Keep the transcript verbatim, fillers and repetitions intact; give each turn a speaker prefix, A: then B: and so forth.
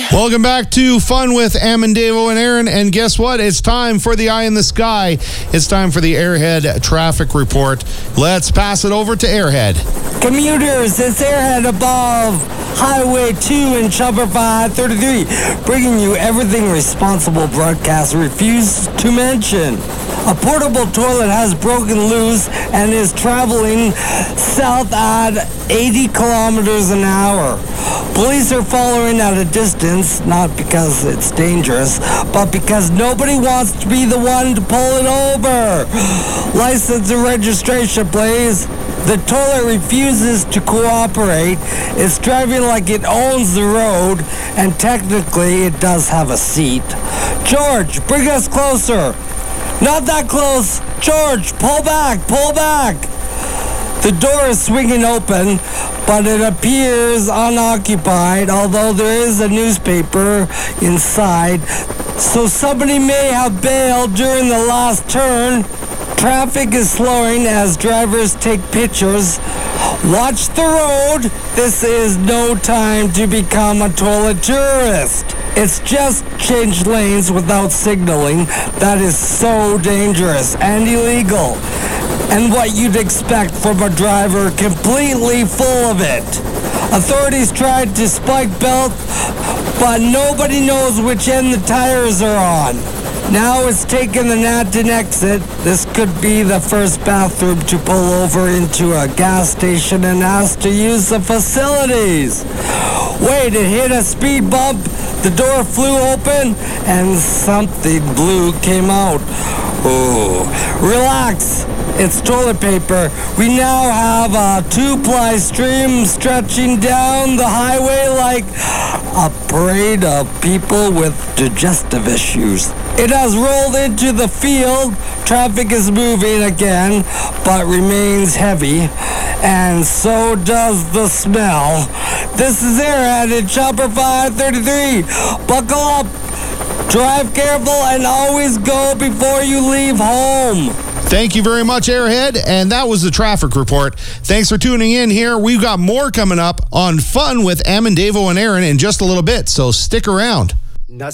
A: Welcome back to Fun with Amendevo and Aaron. And guess what? It's time for the Eye in the Sky. It's time for the Airhead Traffic Report. Let's pass it over to Airhead.
B: Commuters, it's Airhead above Highway two in Chopper five thirty-three, bringing you everything responsible broadcast refused to mention. A portable toilet has broken loose and is traveling south at eighty kilometers an hour. Police are following at a distance, not because it's dangerous, but because nobody wants to be the one to pull it over. License and registration, please. The toilet refuses to cooperate. It's driving like it owns the road, and technically it does have a seat. George, bring us closer. Not that close. George, pull back, pull back. The door is swinging open, but it appears unoccupied, although there is a newspaper inside. So somebody may have bailed during the last turn. Traffic is slowing as drivers take pictures. Watch the road. This is no time to become a toilet tourist. It's just changed lanes without signaling. That is so dangerous and illegal. And what you'd expect from a driver completely full of it. Authorities tried to spike belt, but nobody knows which end the tires are on. Now it's taken the Natton exit. This could be the first bathroom to pull over into a gas station and ask to use the facilities. Wait, it hit a speed bump, the door flew open, and something blue came out. Oh, relax. It's toilet paper. We now have a two-ply stream stretching down the highway like a parade of people with digestive issues. It has rolled into the field. Traffic is moving again, but remains heavy. And so does the smell. This is Airhead in Chopper five thirty-three. Buckle up, drive careful, and always go before you leave home.
A: Thank you very much, Airhead. And that was the traffic report. Thanks for tuning in here. We've got more coming up on Fun with Amendevo and Aaron in just a little bit, so stick around.